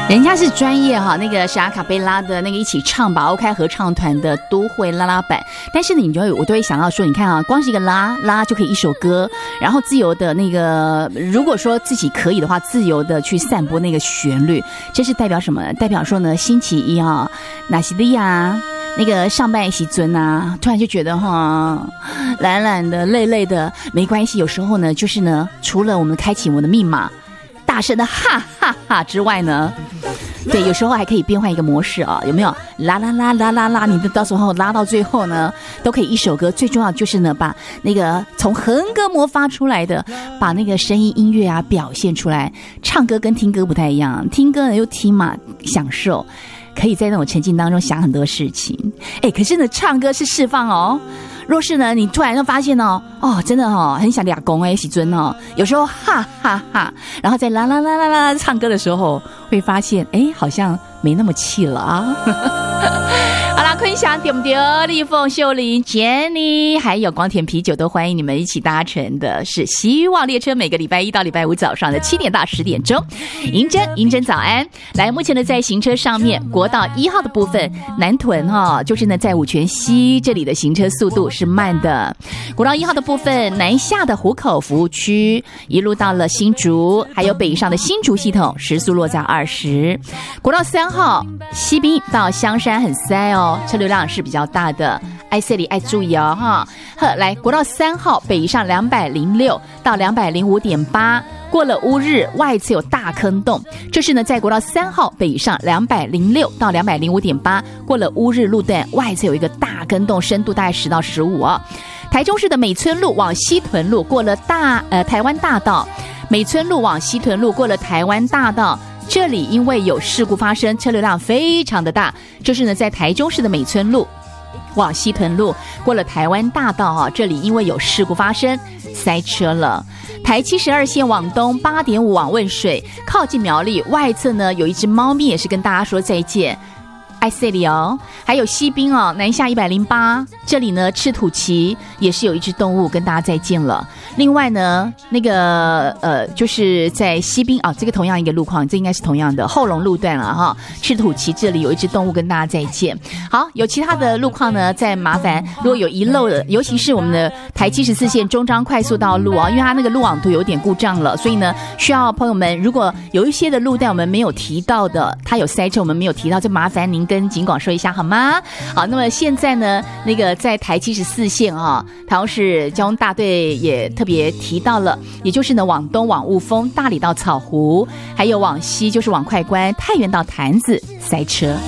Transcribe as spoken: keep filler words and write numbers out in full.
人家是专业哈，那个是阿卡贝拉的那个一起唱吧 OK 合唱团的都会拉拉版，但是呢，你就会我都会想到说，你看啊，光是一个拉拉就可以一首歌，然后自由的那个，如果说自己可以的话，自由的去散播那个旋律，这是代表什么？代表说呢，星期一啊，纳西利亚。那个上半席尊啊，突然就觉得哈，懒懒的、累累的，没关系。有时候呢，就是呢，除了我们开启我们的密码，大声的哈哈哈之外呢，对，有时候还可以变换一个模式啊，有没有？啦啦啦啦啦啦，你的到时候拉到最后呢，都可以一首歌。最重要就是呢，把那个从横膈膜发出来的，把那个声音音乐啊表现出来。唱歌跟听歌不太一样，听歌呢又听嘛，享受。可以在那种沉浸当中想很多事情，哎，可是呢，唱歌是释放哦。若是呢，你突然就发现哦，哦，真的哦，很想俩公哎，喜尊哦，有时候哈哈哈，然后在啦啦啦啦啦唱歌的时候，会发现哎，好像没那么气了啊。好啦，坤祥对不对？立凤、秀玲、Jenny， 还有广田啤酒都欢迎你们一起搭乘的是希望列车，每个礼拜一到礼拜五早上的七点到十点钟。银珍，银珍早安！来，目前呢在行车上面，国道一号的部分，南屯哈、哦，就是呢在五权西这里的行车速度是慢的。国道一号的部分，南下的湖口服务区，一路到了新竹，还有北上的新竹系统，时速落在二十。国道三号西滨到香山很塞哦。车流量是比较大的，爱这里爱注意哦哈。呵，来国道三号北上两百零六到两百零五点八，过了乌日外侧有大坑洞，这是呢在国道三号北上两百零六到两百零五点八，过了乌日路段外侧有一个大坑洞，深度大概十到十五哦。台中市的美村路往西屯路过了大呃台湾大道，美村路往西屯路过了台湾大道。这里因为有事故发生，车流量非常的大，就是呢在台中市的美村路往西屯路过了台湾大道啊，这里因为有事故发生，塞车了。台七十二线往东 八点五 往汶水，靠近苗栗外侧呢有一只猫咪也是跟大家说再见。爱塞里哦，还有西滨哦，南下一百零八，这里呢赤土崎也是有一只动物跟大家再见了。另外呢，那个呃，就是在西滨啊，这个同样一个路况，这应该是同样的后龙路段了哈。赤土崎这里有一只动物跟大家再见。好，有其他的路况呢，再麻烦如果有遗漏的，尤其是我们的台七十四线中彰快速道路啊，因为它那个路网图有点故障了，所以呢，需要朋友们如果有一些的路段我们没有提到的，它有塞车我们没有提到，就麻烦您跟警广说一下好吗？好，那么现在呢，那个在台七十四线啊，台中市交通大队也特别提到了，也就是呢往东往雾峰、大理到草湖，还有往西就是往快关、太原到潭子塞车。